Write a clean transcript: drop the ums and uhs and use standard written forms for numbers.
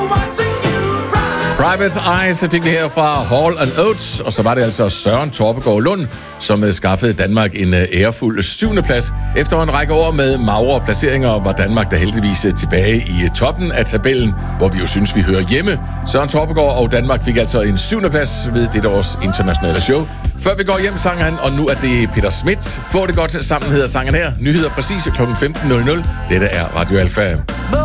Private Eyes fik vi her fra Hall & Oates, og så var det altså Søren Torpegaard Lund, som skaffede Danmark en ærefuld 7. plads. Efter en række år med magre placeringer var Danmark da heldigvis tilbage i toppen af tabellen, hvor vi jo synes, vi hører hjemme. Søren Torpegaard og Danmark fik altså en 7. plads ved dette års internationale show. Før vi går hjem, sang han, og nu er det Peter Schmidt. Få det godt sammen hedder sangen her. Nyheder præcis kl. 15.00. Dette er Radio Alfa.